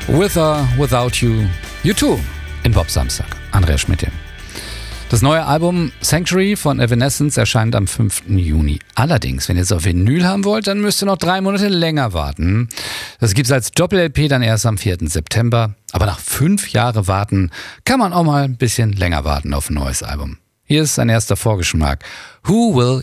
With or Without You, U2 in Bob Samstag. Andreas Schmidt. Das neue Album Sanctuary von Evanescence erscheint am 5. Juni. Allerdings, wenn ihr es auf Vinyl haben wollt, dann müsst ihr noch 3 Monate länger warten. Das gibt's als Doppel-LP dann erst am 4. September. Aber nach 5 Jahren warten kann man auch mal ein bisschen länger warten auf ein neues Album. Hier ist ein erster Vorgeschmack. Who Will